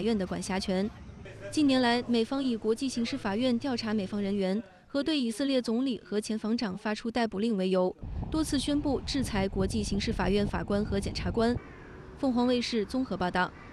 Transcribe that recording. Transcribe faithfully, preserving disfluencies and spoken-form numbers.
法院的管辖权。近年来，美方以国际刑事法院调查美方人员和对以色列总理和前防长发出逮捕令为由，多次宣布制裁国际刑事法院法官和检察官。凤凰卫视综合报道。